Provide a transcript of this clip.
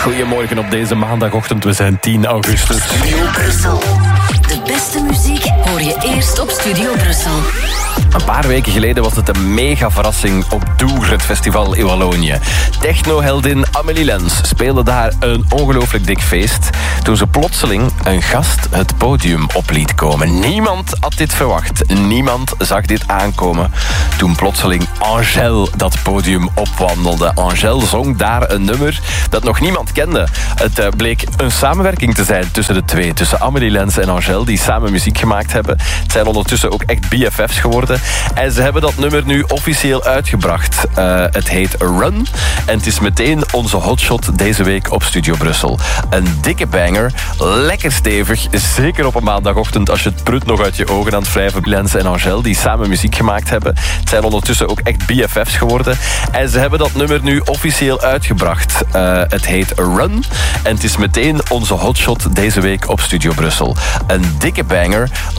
Goedemorgen op deze maandagochtend, we zijn 10 augustus. Studio Brussel. De beste muziek hoor je eerst op Studio Brussel. Een paar weken geleden was het een mega verrassing op Dour, het festival in Wallonië. Technoheldin Amélie Lens speelde daar een ongelooflijk dik feest toen ze plotseling een gast het podium op liet komen. Niemand had dit verwacht. Niemand zag dit aankomen toen plotseling Angèle dat podium opwandelde. Angèle zong daar een nummer dat nog niemand kende. Het bleek een samenwerking te zijn tussen de twee. Tussen Amélie Lens en Angèle, die samen muziek gemaakt hebben. Het zijn ondertussen ook echt BFF's geworden. En ze hebben dat nummer nu officieel uitgebracht. Het heet Run. En het is meteen onze hotshot deze week op Studio Brussel. Een dikke banger. Lekker stevig. Zeker op een maandagochtend als je het prut nog uit je ogen aan het wrijven. Lens en Angèle, die samen muziek gemaakt hebben. Het zijn ondertussen ook echt BFF's geworden. En ze hebben dat nummer nu officieel uitgebracht. Het heet Run. En het is meteen onze hotshot deze week op Studio Brussel. Een dikke banger.